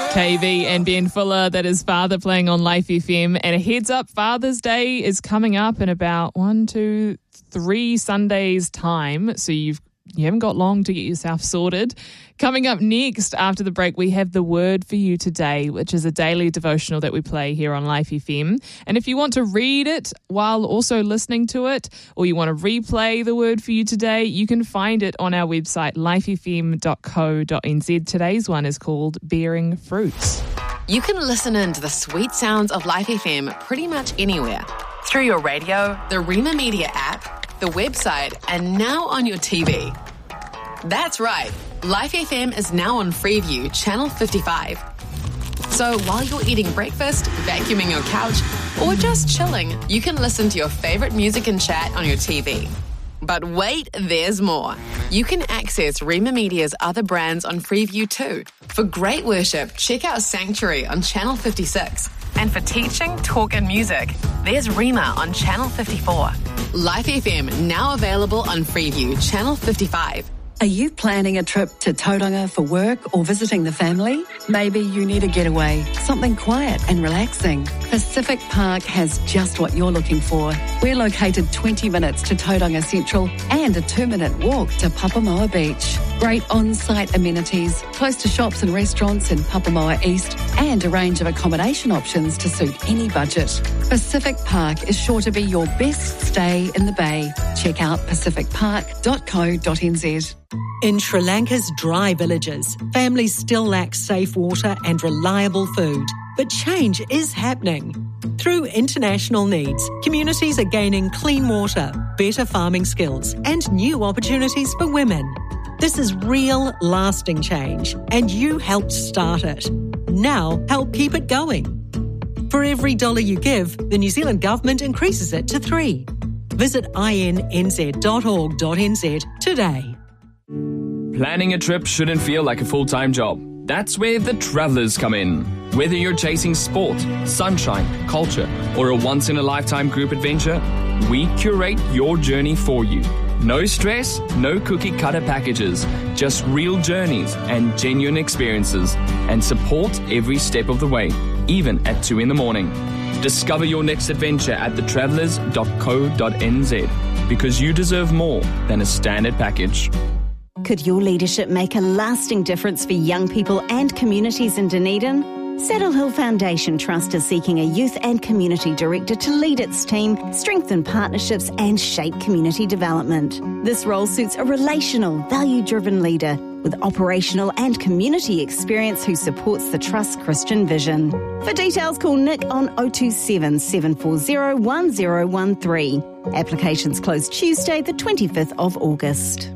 KV and Ben Fuller, that is Father, playing on Life FM. And a heads up, Father's Day is coming up in about 3 Sundays' time. So you haven't got long to get yourself sorted. Coming up next after the break, we have the Word for You Today, which is a daily devotional that we play here on Life FM. And if you want to read it while also listening to it, or you want to replay the Word for You Today, you can find it on our website, lifefm.co.nz. Today's one is called Bearing Fruits. You can listen in to the sweet sounds of Life FM pretty much anywhere. Through your radio, the Rima Media app, the website, and now on your TV. That's right. Life FM is now on Freeview, Channel 55. So while you're eating breakfast, vacuuming your couch, or just chilling, you can listen to your favourite music and chat on your TV. But wait, there's more. You can access Rima Media's other brands on Freeview too. For great worship, check out Sanctuary on Channel 56. And for teaching, talk and music, there's Rima on Channel 54. Life FM, now available on Freeview, Channel 55. Are you planning a trip to Tauranga for work or visiting the family? Maybe you need a getaway, something quiet and relaxing. Pacific Park has just what you're looking for. We're located 20 minutes to Tauranga Central and a 2-minute walk to Papamoa Beach. Great on-site amenities, close to shops and restaurants in Papamoa East, and a range of accommodation options to suit any budget. Pacific Park is sure to be your best stay in the Bay. Check out pacificpark.co.nz. In Sri Lanka's dry villages, families still lack safe water and reliable food. But change is happening. Through international needs, communities are gaining clean water, better farming skills, and new opportunities for women. This is real, lasting change, and you helped start it. Now, help keep it going. For every $1 you give, the New Zealand Government increases it to 3. Visit innz.org.nz today. Planning a trip shouldn't feel like a full-time job. That's where the Travellers come in. Whether you're chasing sport, sunshine, culture, or a once-in-a-lifetime group adventure, we curate your journey for you. No stress, no cookie-cutter packages, just real journeys and genuine experiences, and support every step of the way, even at 2 a.m. Discover your next adventure at thetravellers.co.nz, because you deserve more than a standard package. Could your leadership make a lasting difference for young people and communities in Dunedin? Saddle Hill Foundation Trust is seeking a youth and community director to lead its team, strengthen partnerships and shape community development. This role suits a relational, value-driven leader with operational and community experience who supports the Trust's Christian vision. For details, call Nick on 027 740 1013. Applications close Tuesday, the 25th of August.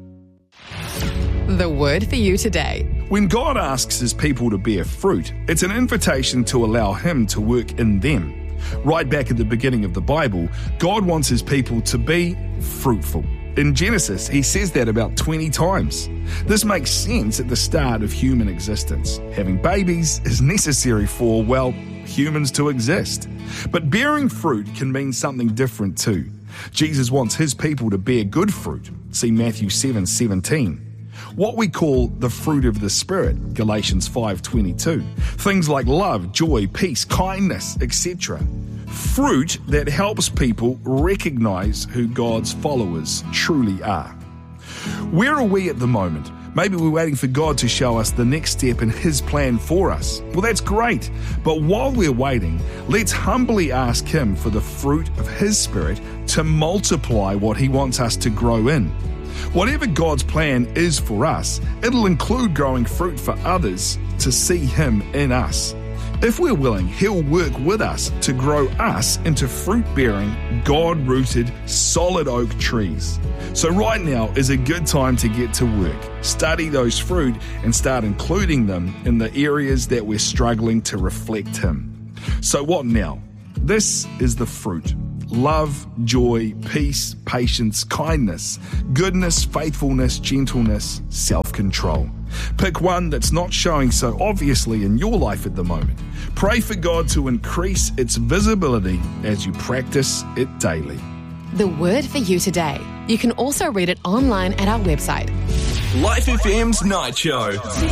The Word for You Today. When God asks his people to bear fruit, it's an invitation to allow him to work in them. Right back at the beginning of the Bible, God wants his people to be fruitful. In Genesis, he says that about 20 times. This makes sense at the start of human existence. Having babies is necessary for, well, humans to exist. But bearing fruit can mean something different too. Jesus wants his people to bear good fruit. See Matthew 7:17. What we call the fruit of the Spirit, Galatians 5:22. Things like love, joy, peace, kindness, etc. Fruit that helps people recognize who God's followers truly are. Where are we at the moment? Maybe we're waiting for God to show us the next step in his plan for us. Well, that's great. But while we're waiting, let's humbly ask him for the fruit of his Spirit to multiply what he wants us to grow in. Whatever God's plan is for us, it'll include growing fruit for others to see him in us. If we're willing, he'll work with us to grow us into fruit-bearing, God-rooted, solid oak trees. So right now is a good time to get to work. Study those fruit and start including them in the areas that we're struggling to reflect him. So what now? This is the fruit. Love, joy, peace, patience, kindness, goodness, faithfulness, gentleness, self-control. Pick one that's not showing so obviously in your life at the moment. Pray for God to increase its visibility as you practice it daily. The Word for You Today. You can also read it online at our website. Life FM's Night Show.